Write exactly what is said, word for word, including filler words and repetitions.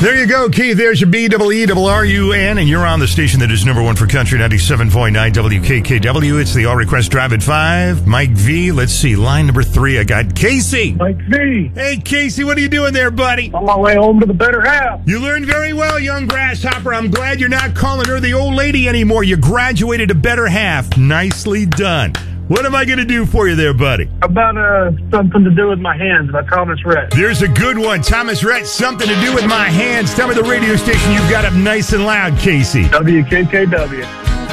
There you go, Keith. There's your B E E R R U N, and you're on the station that is number one for country, ninety-seven point nine W K K W. It's the All Request Drive at five. Mike V. Let's see, line number three. I got Casey. Mike V. Hey, Casey, what are you doing there, buddy? On my way home to the better half. You learned very well, young grasshopper. I'm glad you're not calling her the old lady anymore. You graduated to better half. Nicely done. What am I going to do for you there, buddy? About uh, Something to Do with My Hands by Thomas Rhett. There's a good one. Thomas Rhett, Something to Do with My Hands. Tell me the radio station you've got up nice and loud, Casey. W K K W.